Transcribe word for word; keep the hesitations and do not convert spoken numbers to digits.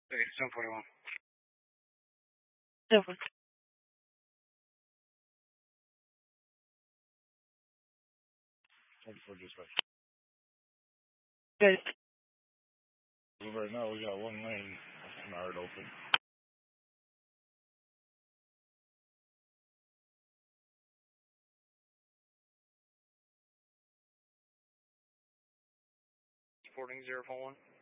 Okay, seven forty-one. Over. We're just like, Good. right now we got one lane Nard open. Sporting zero four one.